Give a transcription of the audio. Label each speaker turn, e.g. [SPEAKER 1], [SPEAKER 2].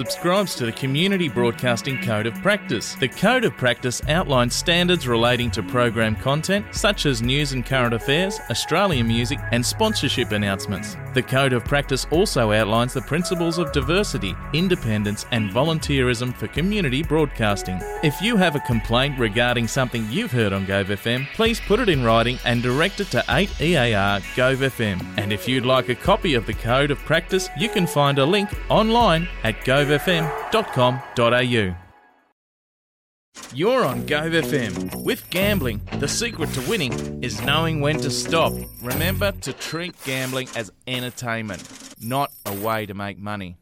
[SPEAKER 1] subscribes to the Community Broadcasting Code of Practice. The Code of Practice outlines standards relating to program content, such as news and current affairs, Australian music, and sponsorship announcements. The Code of Practice also outlines the principles of diversity, independence, and volunteerism for community broadcasting. If you have a complaint regarding something you've heard on Gove FM, please put it in writing and direct it to 8EAR Gove FM. And if you'd like a copy of the Code of Practice, you can find a link online at govefm.com.au. You're on Gove FM. With gambling, the secret to winning is knowing when to stop. Remember to treat gambling as entertainment, not a way to make money.